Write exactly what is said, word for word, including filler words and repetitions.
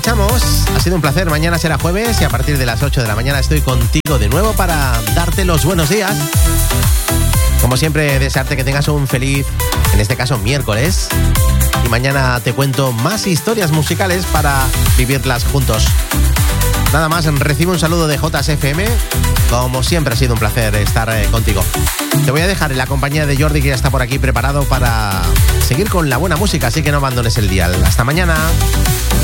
Ha sido un placer, mañana será jueves y a partir de las ocho de la mañana estoy contigo de nuevo para darte los buenos días. Como siempre, desearte que tengas un feliz, en este caso miércoles, y mañana te cuento más historias musicales para vivirlas juntos. Nada más, recibe un saludo de J S F M. Como siempre ha sido un placer estar eh, contigo. Te voy a dejar en la compañía de Jordi, que ya está por aquí preparado para seguir con la buena música, así que no abandones el dial. Hasta mañana.